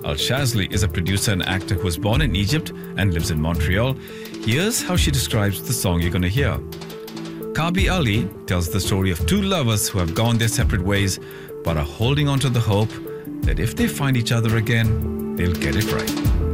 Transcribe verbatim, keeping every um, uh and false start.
Al Shazly is a producer and actor who was born in Egypt and lives in Montreal. Here's how she describes the song you're going to hear. Kabi Ali tells the story of two lovers who have gone their separate ways but are holding on to the hope that if they find each other again, they'll get it right.